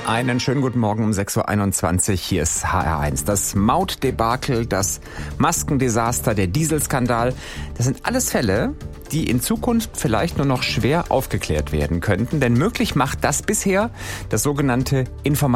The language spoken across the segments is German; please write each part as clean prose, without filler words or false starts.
Einen schönen guten Morgen um 6.21 Uhr. Hier ist HR1. Das Mautdebakel, das Maskendesaster, der Dieselskandal. Das sind alles Fälle, die in Zukunft vielleicht nur noch schwer aufgeklärt werden könnten. Denn möglich macht das bisher das sogenannte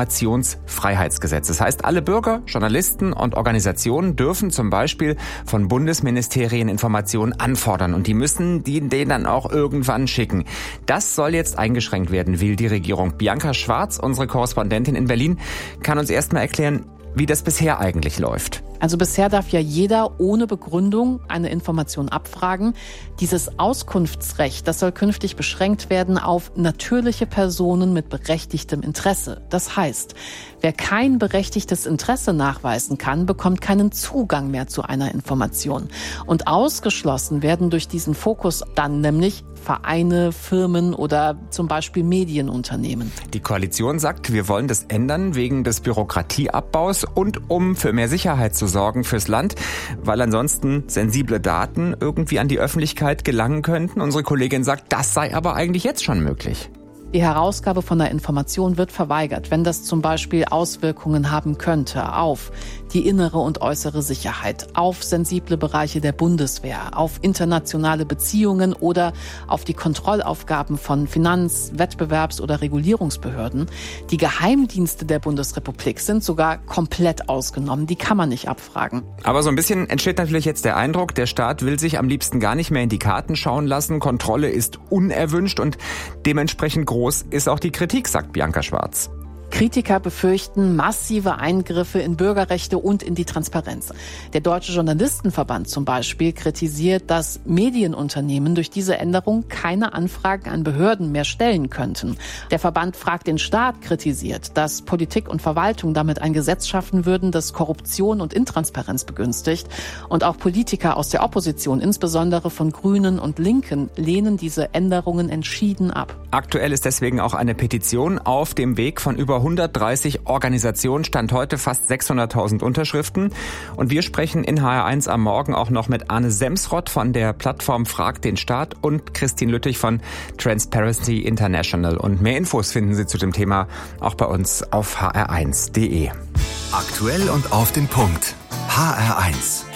Informationsfreiheitsgesetz. Das heißt, alle Bürger, Journalisten und Organisationen dürfen zum Beispiel von Bundesministerien Informationen anfordern. Und die müssen denen dann auch irgendwann schicken. Das soll jetzt eingeschränkt werden, will die Regierung. Bianca Schwarz, unsere Korrespondentin in Berlin, kann uns erstmal erklären, wie das bisher eigentlich läuft. Also bisher darf ja jeder ohne Begründung eine Information abfragen. Dieses Auskunftsrecht, das soll künftig beschränkt werden auf natürliche Personen mit berechtigtem Interesse. Das heißt, wer kein berechtigtes Interesse nachweisen kann, bekommt keinen Zugang mehr zu einer Information. Und ausgeschlossen werden durch diesen Fokus dann nämlich Vereine, Firmen oder zum Beispiel Medienunternehmen. Die Koalition sagt, wir wollen das ändern wegen des Bürokratieabbaus und um für mehr Sicherheit zu sorgen fürs Land, weil ansonsten sensible Daten irgendwie an die Öffentlichkeit gelangen könnten. Unsere Kollegin sagt, das sei aber eigentlich jetzt schon möglich. Die Herausgabe von der Information wird verweigert, wenn das zum Beispiel Auswirkungen haben könnte auf die innere und äußere Sicherheit, auf sensible Bereiche der Bundeswehr, auf internationale Beziehungen oder auf die Kontrollaufgaben von Finanz-, Wettbewerbs- oder Regulierungsbehörden. Die Geheimdienste der Bundesrepublik sind sogar komplett ausgenommen. Die kann man nicht abfragen. Aber so ein bisschen entsteht natürlich jetzt der Eindruck, der Staat will sich am liebsten gar nicht mehr in die Karten schauen lassen. Kontrolle ist unerwünscht und dementsprechend groß ist auch die Kritik, sagt Bianca Schwarz. Kritiker befürchten massive Eingriffe in Bürgerrechte und in die Transparenz. Der Deutsche Journalistenverband zum Beispiel kritisiert, dass Medienunternehmen durch diese Änderung keine Anfragen an Behörden mehr stellen könnten. Der Verband fragt den Staat, kritisiert, dass Politik und Verwaltung damit ein Gesetz schaffen würden, das Korruption und Intransparenz begünstigt. Und auch Politiker aus der Opposition, insbesondere von Grünen und Linken, lehnen diese Änderungen entschieden ab. Aktuell ist deswegen auch eine Petition auf dem Weg von über 130 Organisationen, Stand heute fast 600.000 Unterschriften. Und wir sprechen in HR1 am Morgen auch noch mit Arne Semsrott von der Plattform Frag den Staat und Christine Lüttich von Transparency International. Und mehr Infos finden Sie zu dem Thema auch bei uns auf hr1.de. Aktuell und auf den Punkt. HR1.